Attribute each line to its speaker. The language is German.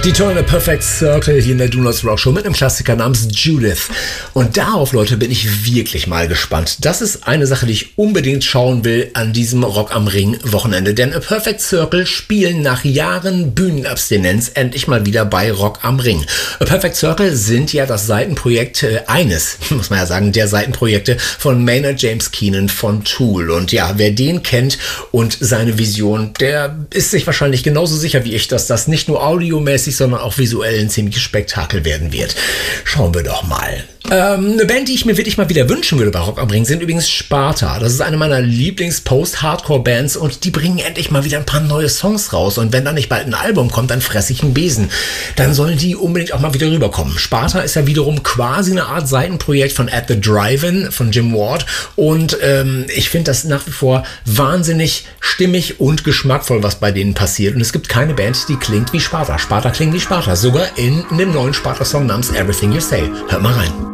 Speaker 1: Die tollen Perfect Circle hier in der Do Not Rock Show mit einem Klassiker namens Judith. Und darauf, Leute, bin ich wirklich mal gespannt. Das ist eine Sache, die ich unbedingt schauen will an diesem Rock am Ring Wochenende. Denn A Perfect Circle spielen nach Jahren Bühnenabstinenz endlich mal wieder bei Rock am Ring. A Perfect Circle sind ja das Seitenprojekt eines, muss man ja sagen, der Seitenprojekte von Maynard James Keenan von Tool. Und ja, wer den kennt und seine Vision, der ist sich wahrscheinlich genauso sicher wie ich, dass das nicht nur audiomäßig, sondern auch visuell ein ziemliches Spektakel werden wird. Schauen wir doch mal. Eine Band, die ich mir wirklich mal wieder wünschen würde bei Rock am Ring, sind übrigens Sparta. Das ist eine meiner Lieblings-Post-Hardcore-Bands und die bringen endlich mal wieder ein paar neue Songs raus. Und wenn da nicht bald ein Album kommt, dann fresse ich einen Besen. Dann sollen die unbedingt auch mal wieder rüberkommen. Sparta ist ja wiederum quasi eine Art Seitenprojekt von At the Drive-In von Jim Ward. Und ich finde das nach wie vor wahnsinnig stimmig und geschmackvoll, was bei denen passiert. Und es gibt keine Band, die klingt wie Sparta. Sparta klingt wie Sparta. Sogar in dem neuen Sparta-Song namens Everything You Say. Hört mal rein.